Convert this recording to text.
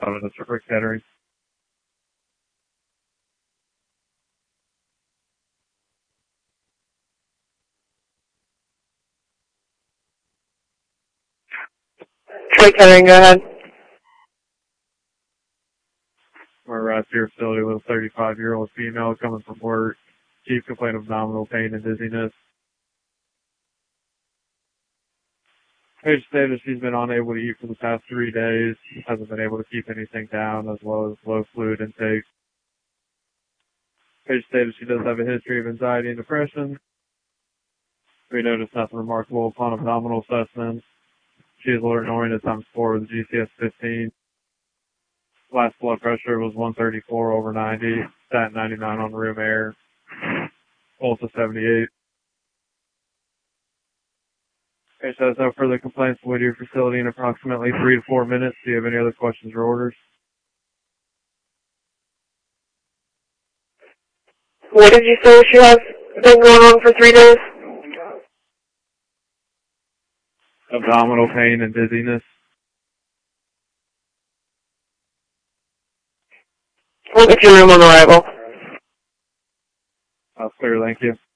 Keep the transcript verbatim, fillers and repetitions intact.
Out of the Rick Kettering. Rick Kettering, go ahead. We're arrived to your facility with a thirty-five-year-old female coming from work. Chief complaint of abdominal pain and dizziness. Patient stated she's been unable to eat for the past three days, hasn't been able to keep anything down, as well as low fluid intake. Patient stated she does have a history of anxiety and depression. We noticed nothing remarkable upon abdominal assessment. She is alert and oriented times four with G C S fifteen. Last blood pressure was one thirty-four over ninety, sat ninety-nine on room air, pulse of seventy-eight. Patient has no further complaints. We'll to your facility in approximately three to four minutes. Do you have any other questions or orders? What did you say she has been going on for three days? Abdominal pain and dizziness. We'll get your room on arrival. That's clear, thank you.